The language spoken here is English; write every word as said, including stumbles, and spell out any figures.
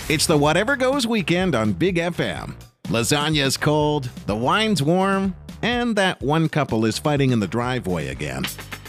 It's the Whatever Goes weekend on Big F M. Lasagna's cold, the wine's warm, and that one couple is fighting in the driveway again.